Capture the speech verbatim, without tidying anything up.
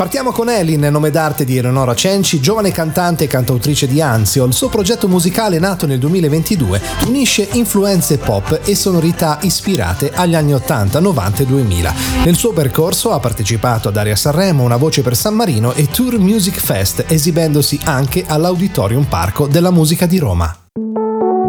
Partiamo con Elin, nome d'arte di Eleonora Cenci, giovane cantante e cantautrice di Anzio. Il suo progetto musicale, nato nel duemilaventidue, unisce influenze pop e sonorità ispirate agli anni ottanta, novanta e duemila. Nel suo percorso ha partecipato ad Aria Sanremo, Una voce per San Marino e Tour Music Fest, esibendosi anche all'Auditorium Parco della Musica di Roma.